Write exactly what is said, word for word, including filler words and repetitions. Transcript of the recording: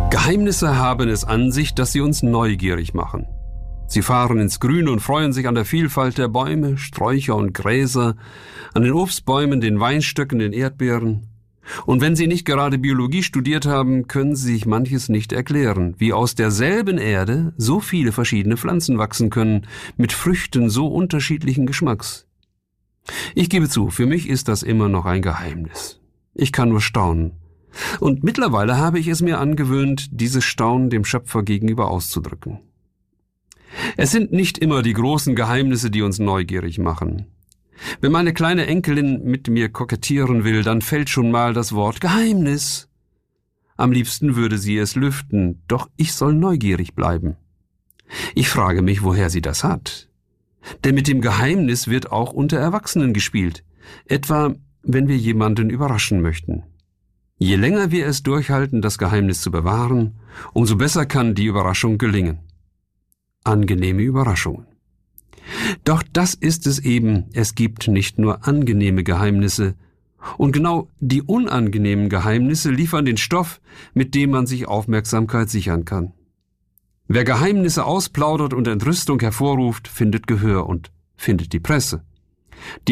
Geheimnisse haben es an sich, dass sie uns neugierig machen. Sie fahren ins Grüne und freuen sich an der Vielfalt der Bäume, Sträucher und Gräser, an den Obstbäumen, den Weinstöcken, den Erdbeeren. Und wenn sie nicht gerade Biologie studiert haben, können sie sich manches nicht erklären, wie aus derselben Erde so viele verschiedene Pflanzen wachsen können, mit Früchten so unterschiedlichen Geschmacks. Ich gebe zu, für mich ist das immer noch ein Geheimnis. Ich kann nur staunen. Und mittlerweile habe ich es mir angewöhnt, dieses Staunen dem Schöpfer gegenüber auszudrücken. Es sind nicht immer die großen Geheimnisse, die uns neugierig machen. Wenn meine kleine Enkelin mit mir kokettieren will, dann fällt schon mal das Wort Geheimnis. Am liebsten würde sie es lüften, doch ich soll neugierig bleiben. Ich frage mich, woher sie das hat. Denn mit dem Geheimnis wird auch unter Erwachsenen gespielt, etwa wenn wir jemanden überraschen möchten. Je länger wir es durchhalten, das Geheimnis zu bewahren, umso besser kann die Überraschung gelingen. Angenehme Überraschungen. Doch das ist es eben, es gibt nicht nur angenehme Geheimnisse, und genau die unangenehmen Geheimnisse liefern den Stoff, mit dem man sich Aufmerksamkeit sichern kann. Wer Geheimnisse ausplaudert und Entrüstung hervorruft, findet Gehör und findet die Presse. Die